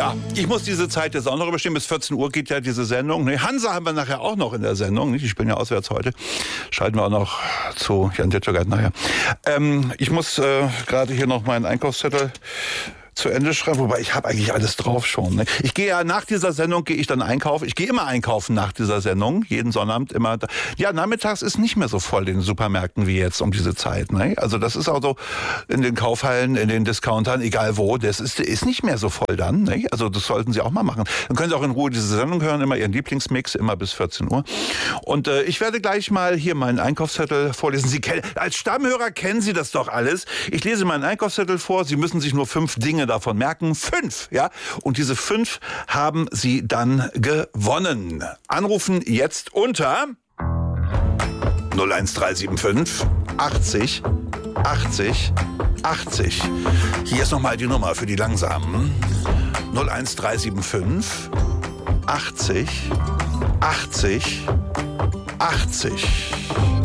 Ja, ich muss diese Zeit jetzt auch noch überstehen. Bis 14 Uhr geht ja diese Sendung. Nee, Hansa haben wir nachher auch noch in der Sendung. Ich bin ja auswärts heute. Schalten wir auch noch zu Jan Detschogert nachher. Ich muss gerade hier noch meinen Einkaufszettel zu Ende schreiben, wobei ich habe eigentlich alles drauf schon. Ne? Ich gehe ja nach dieser Sendung, gehe ich dann einkaufen. Ich gehe immer einkaufen nach dieser Sendung, jeden Sonnabend immer. Ja, nachmittags ist nicht mehr so voll in den Supermärkten wie jetzt um diese Zeit. Ne? Also das ist auch so in den Kaufhallen, in den Discountern, egal wo, das ist nicht mehr so voll dann. Ne? Also das sollten Sie auch mal machen. Dann können Sie auch in Ruhe diese Sendung hören, immer Ihren Lieblingsmix, immer bis 14 Uhr. Und ich werde gleich mal hier meinen Einkaufszettel vorlesen. Sie kennen, als Stammhörer kennen Sie das doch alles. Ich lese meinen Einkaufszettel vor. Sie müssen sich nur 5 Dinge davon merken. 5, ja. Und diese 5 haben Sie dann gewonnen. Anrufen jetzt unter 01375 80 80 80. Hier ist nochmal die Nummer für die Langsamen. 01375 80 80 80.